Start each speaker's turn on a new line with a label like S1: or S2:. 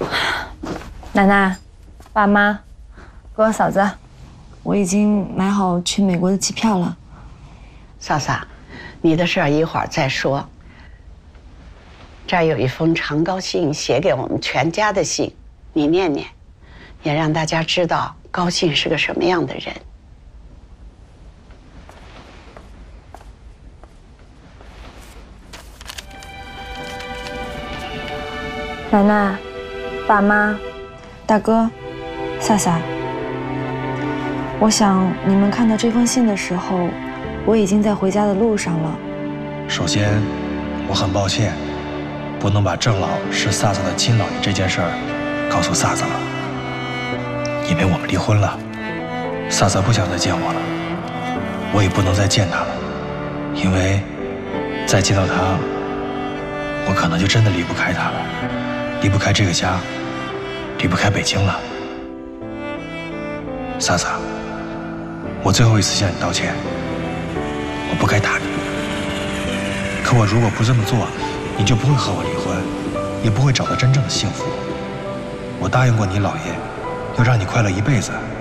S1: 奶奶、爸妈、哥、嫂子，我已经买好去美国的机票了。
S2: 萨萨，你的事儿一会儿再说。这儿有一封长高兴写给我们全家的信，你念念，也让大家知道高兴是个什么样的人。
S1: 奶奶、爸妈、大哥、萨萨，我想你们看到这封信的时候，我已经在回家的路上了。
S3: 首先，我很抱歉，不能把郑老是萨萨的亲姥爷这件事儿告诉萨萨了，因为我们离婚了，萨萨不想再见我了，我也不能再见他了，因为再见到他，我可能就真的离不开他了，离不开这个家，离不开北京了。萨萨，我最后一次向你道歉，我不该打你。可我如果不这么做，你就不会和我离婚，也不会找到真正的幸福。我答应过你姥爷，要让你快乐一辈子。